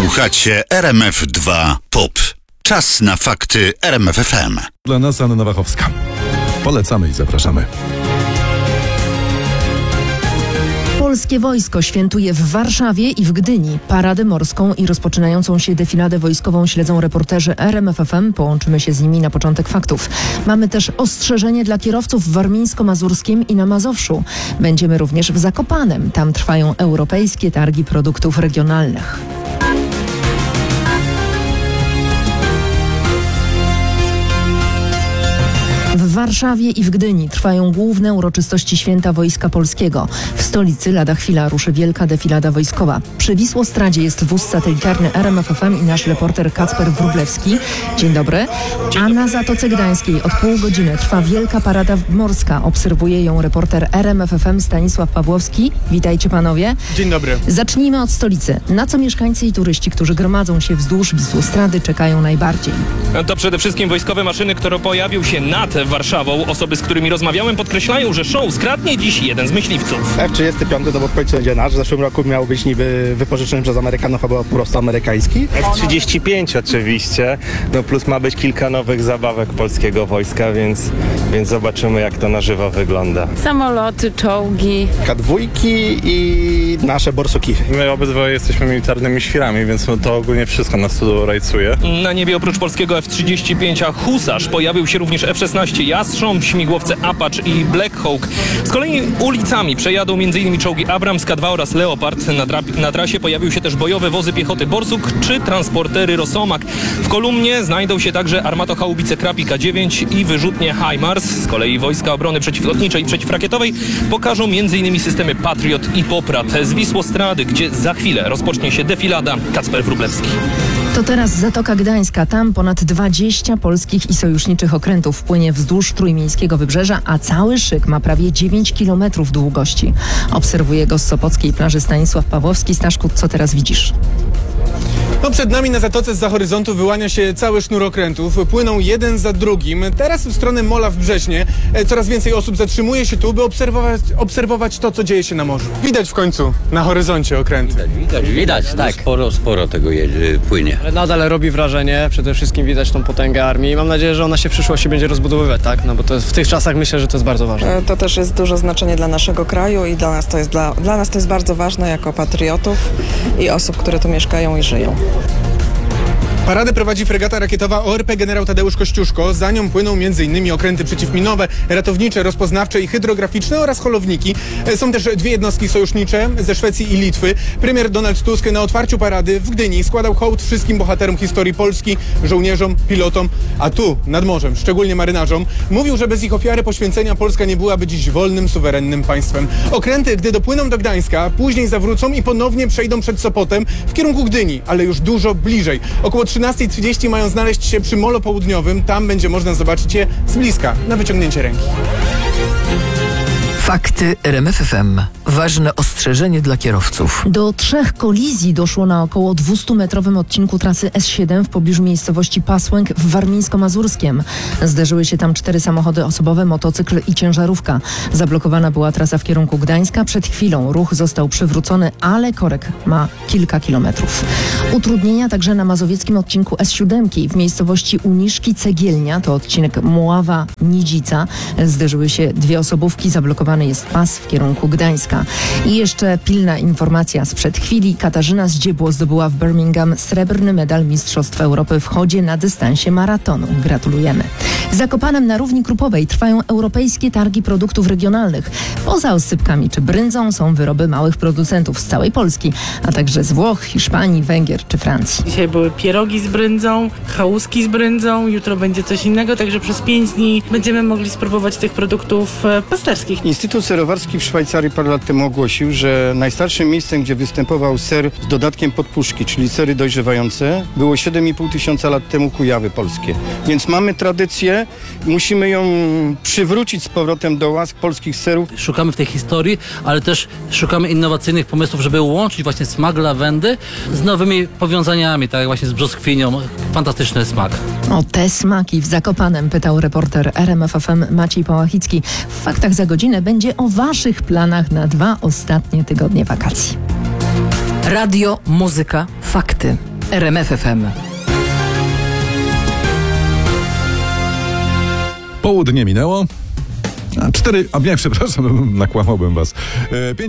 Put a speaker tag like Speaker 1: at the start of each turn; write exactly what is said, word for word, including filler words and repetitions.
Speaker 1: Słuchacie R M F dwa Pop. Czas na fakty R M F F M.
Speaker 2: Dla nas Anna Wachowska. Polecamy i zapraszamy.
Speaker 3: Polskie wojsko świętuje w Warszawie i w Gdyni. Paradę morską i rozpoczynającą się defiladę wojskową śledzą reporterzy R M F F M. Połączymy się z nimi na początek faktów. Mamy też ostrzeżenie dla kierowców w Warmińsko-Mazurskim i na Mazowszu. Będziemy również w Zakopanem. Tam trwają europejskie targi produktów regionalnych. W Warszawie i w Gdyni trwają główne uroczystości Święta Wojska Polskiego. W stolicy lada chwila ruszy wielka defilada wojskowa. Przy Wisłostradzie jest wóz satelitarny R M F F M i nasz reporter Kacper Wróblewski. Dzień dobry. A na Zatoce Gdańskiej od pół godziny trwa wielka parada morska. Obserwuje ją reporter R M F F M Stanisław Pawłowski. Witajcie panowie.
Speaker 4: Dzień dobry.
Speaker 3: Zacznijmy od stolicy. Na co mieszkańcy i turyści, którzy gromadzą się wzdłuż Wisłostrady, czekają najbardziej?
Speaker 5: To przede wszystkim wojskowe maszyny, które pojawił się nad Warszawą. Osoby, z którymi rozmawiałem, podkreślają, że show skradnie dziś jeden z myśliwców.
Speaker 4: F trzydzieści pięć to bo w końcu będzie nasz. W zeszłym roku miał być niby wypożyczony przez Amerykanów, a był po prostu amerykański.
Speaker 6: F trzydzieści pięć oczywiście, no plus ma być kilka nowych zabawek polskiego wojska, więc, więc zobaczymy, jak to na żywo wygląda.
Speaker 7: Samoloty, czołgi.
Speaker 4: K dwa i nasze borsuki.
Speaker 8: My obydwoje jesteśmy militarnymi świrami, więc to ogólnie wszystko nas tu rajcuje.
Speaker 5: Na niebie oprócz polskiego F trzydzieści pięć a Husarz pojawił się również F szesnaście Jastrząb, śmigłowce Apache i Black Hawk. Z kolei ulicami przejadą m.in. czołgi Abrams, K dwa oraz Leopard. Na, tra- na trasie pojawił się też bojowe wozy piechoty Borsuk czy transportery Rosomak. W kolumnie znajdą się także armatochaubice Krapi K dziewięć i wyrzutnie HIMARS. Z kolei Wojska Obrony Przeciwlotniczej i Przeciwrakietowej pokażą m.in. systemy Patriot i Poprat. Z Wisłostrady, gdzie za chwilę rozpocznie się defilada. Kacper Wróblewski.
Speaker 3: To teraz Zatoka Gdańska. Tam ponad dwadzieścia polskich i sojuszniczych okrętów płynie wzdłuż trójmiejskiego wybrzeża, a cały szyk ma prawie dziewięć kilometrów długości. Obserwuje go z sopockiej plaży Stanisław Pawłowski. Staszku, co teraz widzisz?
Speaker 9: No przed nami na zatoce zza horyzontu wyłania się cały sznur okrętów. Płyną jeden za drugim. Teraz w stronę Mola w Brześnie. Coraz więcej osób zatrzymuje się tu, by obserwować, obserwować to, co dzieje się na morzu. Widać w końcu na horyzoncie okręty.
Speaker 10: Widać, widać, widać tak. Sporo, sporo tego jedzie, płynie.
Speaker 11: Ale nadal robi wrażenie. Przede wszystkim widać tą potęgę armii. Mam nadzieję, że ona się w przyszłości będzie rozbudowywać, tak? No bo to jest, w tych czasach myślę, że to jest bardzo ważne.
Speaker 12: To też jest duże znaczenie dla naszego kraju i dla nas to jest, dla, dla nas to jest bardzo ważne jako patriotów i osób, które tu mieszkają i żyją.
Speaker 9: Paradę prowadzi fregata rakietowa O R P generał Tadeusz Kościuszko. Za nią płyną m.in. okręty przeciwminowe, ratownicze, rozpoznawcze i hydrograficzne oraz holowniki. Są też dwie jednostki sojusznicze ze Szwecji i Litwy. Premier Donald Tusk na otwarciu parady w Gdyni składał hołd wszystkim bohaterom historii Polski, żołnierzom, pilotom, a tu, nad morzem, szczególnie marynarzom, mówił, że bez ich ofiary poświęcenia Polska nie byłaby dziś wolnym, suwerennym państwem. Okręty, gdy dopłyną do Gdańska, później zawrócą i ponownie przejdą przed Sopotem w kierunku Gdyni, ale już dużo bliżej. Około trzynasta trzydzieści mają znaleźć się przy Molo Południowym. Tam będzie można zobaczyć je z bliska, na wyciągnięcie ręki.
Speaker 13: Fakty R M F F M. Ważne ostrzeżenie dla kierowców.
Speaker 3: Do trzech kolizji doszło na około dwustumetrowym odcinku trasy S siedem w pobliżu miejscowości Pasłęk w Warmińsko-Mazurskiem. Zderzyły się tam cztery samochody osobowe, motocykl i ciężarówka. Zablokowana była trasa w kierunku Gdańska. Przed chwilą ruch został przywrócony, ale korek ma kilka kilometrów. Utrudnienia także na mazowieckim odcinku S siedem w miejscowości Uniszki Cegielnia. To odcinek Mława-Nidzica. Zderzyły się dwie osobówki, zablokowany jest pas w kierunku Gdańska. I jeszcze pilna informacja sprzed chwili. Katarzyna Zdziebło zdobyła w Birmingham srebrny medal Mistrzostw Europy w chodzie na dystansie maratonu. Gratulujemy. W Zakopanem na Równi Krupowej trwają europejskie targi produktów regionalnych. Poza oscypkami czy bryndzą są wyroby małych producentów z całej Polski, a także z Włoch, Hiszpanii, Węgier czy Francji.
Speaker 14: Dzisiaj były pierogi z bryndzą, chałuski z bryndzą, jutro będzie coś innego, także przez pięć dni będziemy mogli spróbować tych produktów pasterskich.
Speaker 15: Instytut Serowarski w Szwajcarii parę lat temu ogłosił, że najstarszym miejscem, gdzie występował ser z dodatkiem podpuszki, czyli sery dojrzewające, było siedem i pół tysiąca lat temu Kujawy polskie. Więc mamy tradycję, musimy ją przywrócić z powrotem do łask polskich serów.
Speaker 16: Szukamy w tej historii, ale też szukamy innowacyjnych pomysłów, żeby łączyć właśnie smak lawendy z nowymi powiązaniami, tak jak właśnie z brzoskwinią. Fantastyczny smak.
Speaker 3: O te smaki w Zakopanem pytał reporter R M F F M Maciej Pałachicki. W Faktach za godzinę będzie o waszych planach na dwa ostatnie tygodnie wakacji.
Speaker 13: Radio, muzyka, fakty. R M F F M.
Speaker 2: Południe minęło. A cztery, a nie, przepraszam, nakłamałbym was. E, pięć